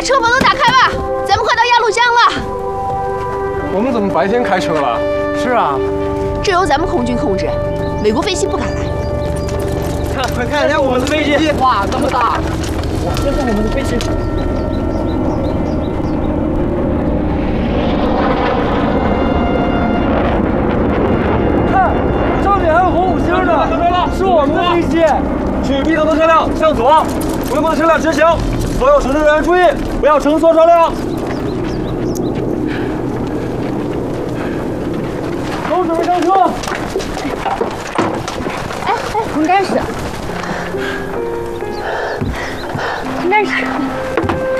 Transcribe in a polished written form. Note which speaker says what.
Speaker 1: 把车门都打开吧，咱们快到鸭绿江了。
Speaker 2: 我们怎么白天开车了？
Speaker 3: 是啊，
Speaker 1: 这由咱们空军控制，美国飞机不敢来。
Speaker 3: 快看人家我们的飞机！哇，这么大！哇，这是我们的飞机。 是我们的飞机，去 B 头的车辆向左，回国的车辆直行，所有乘车人员注意，不要乘错车辆。